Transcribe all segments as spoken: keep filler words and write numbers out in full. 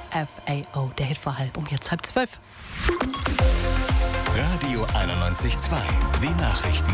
F A O, der Hit vor halb, um jetzt halb zwölf. Radio einundneunzig Komma zwei, die Nachrichten.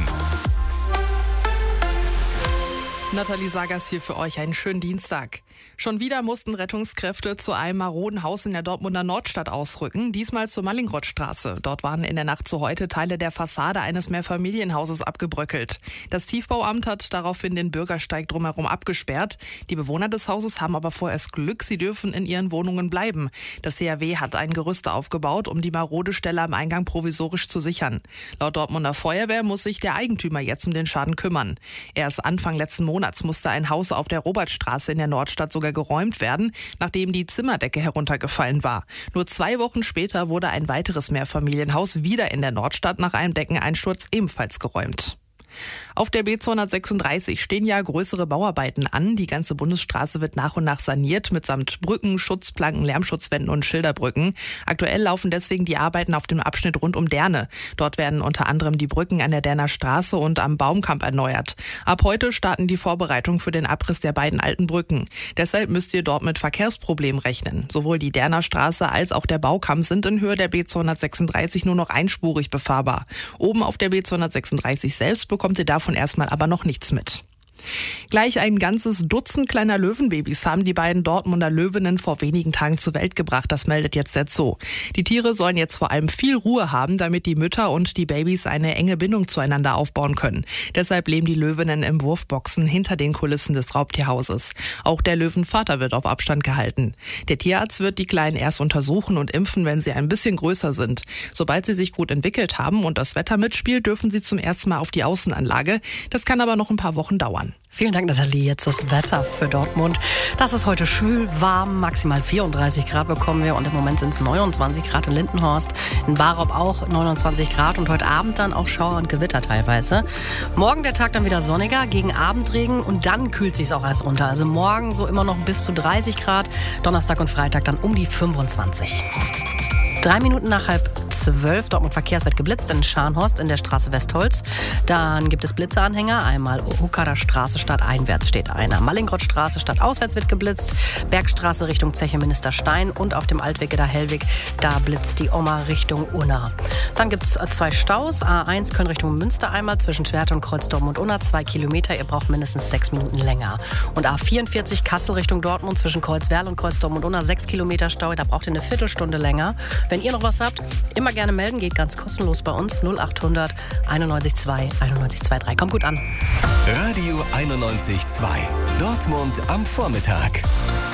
Nathalie Sagers hier für euch. Einen schönen Dienstag. Schon wieder mussten Rettungskräfte zu einem maroden Haus in der Dortmunder Nordstadt ausrücken, diesmal zur Mallingrothstraße. Dort waren in der Nacht zu heute Teile der Fassade eines Mehrfamilienhauses abgebröckelt. Das Tiefbauamt hat daraufhin den Bürgersteig drumherum abgesperrt. Die Bewohner des Hauses haben aber vorerst Glück, sie dürfen in ihren Wohnungen bleiben. Das C A W hat ein Gerüst aufgebaut, um die marode Stelle am Eingang provisorisch zu sichern. Laut Dortmunder Feuerwehr muss sich der Eigentümer jetzt um den Schaden kümmern. Erst Anfang letzten Monats musste ein Haus auf der Robertstraße in der Nordstadt sogar geräumt werden, nachdem die Zimmerdecke heruntergefallen war. Nur zwei Wochen später wurde ein weiteres Mehrfamilienhaus wieder in der Nordstadt nach einem Deckeneinsturz ebenfalls geräumt. Auf der B zweihundertsechsunddreißig stehen ja größere Bauarbeiten an. Die ganze Bundesstraße wird nach und nach saniert, mitsamt Brücken, Schutzplanken, Lärmschutzwänden und Schilderbrücken. Aktuell laufen deswegen die Arbeiten auf dem Abschnitt rund um Derne. Dort werden unter anderem die Brücken an der Derner Straße und am Baumkamp erneuert. Ab heute starten die Vorbereitungen für den Abriss der beiden alten Brücken. Deshalb müsst ihr dort mit Verkehrsproblemen rechnen. Sowohl die Derner Straße als auch der Baukamp sind in Höhe der B zweihundertsechsunddreißig nur noch einspurig befahrbar. Oben auf der B zweihundertsechsunddreißig selbst bekommt ihr davon erstmal aber noch nichts mit. Gleich ein ganzes Dutzend kleiner Löwenbabys haben die beiden Dortmunder Löwinnen vor wenigen Tagen zur Welt gebracht. Das meldet jetzt der Zoo. Die Tiere sollen jetzt vor allem viel Ruhe haben, damit die Mütter und die Babys eine enge Bindung zueinander aufbauen können. Deshalb leben die Löwinnen im Wurfboxen hinter den Kulissen des Raubtierhauses. Auch der Löwenvater wird auf Abstand gehalten. Der Tierarzt wird die Kleinen erst untersuchen und impfen, wenn sie ein bisschen größer sind. Sobald sie sich gut entwickelt haben und das Wetter mitspielt, dürfen sie zum ersten Mal auf die Außenanlage. Das kann aber noch ein paar Wochen dauern. Vielen Dank, Nathalie. Jetzt das Wetter für Dortmund. Das ist heute schwül, warm, maximal vierunddreißig Grad bekommen wir und im Moment sind es neunundzwanzig Grad in Lindenhorst, in Barop auch neunundzwanzig Grad und heute Abend dann auch Schauer und Gewitter teilweise. Morgen der Tag dann wieder sonniger, gegen Abendregen und dann kühlt sich auch erst runter. Also morgen so immer noch bis zu dreißig Grad, Donnerstag und Freitag dann um die fünfundzwanzig. Drei Minuten nach halb zwölf, Dortmund Verkehrs wird geblitzt in Scharnhorst in der Straße Westholz. Dann gibt es Blitzeanhänger, einmal Huckader Straße stadteinwärts steht einer. Mallingrothstraße stadtauswärts wird geblitzt, Bergstraße Richtung Zeche Ministerstein und auf dem Altweg der Hellweg, da blitzt die Oma Richtung Unna. Dann gibt es zwei Staus, A eins Köln Richtung Münster einmal zwischen Schwerte und Kreuz Dortmund Unna, zwei Kilometer, ihr braucht mindestens sechs Minuten länger. Und A vierundvierzig Kassel Richtung Dortmund zwischen Kreuzwerl und Kreuz Dortmund Unna, sechs Kilometer Stau, da braucht ihr eine Viertelstunde länger. Wenn ihr noch was habt, immer gerne melden, geht ganz kostenlos bei uns. null achthundert einundneunzig zwei einundneunzig drei. Kommt gut an. Radio einundneunzig Komma zwei. Dortmund am Vormittag.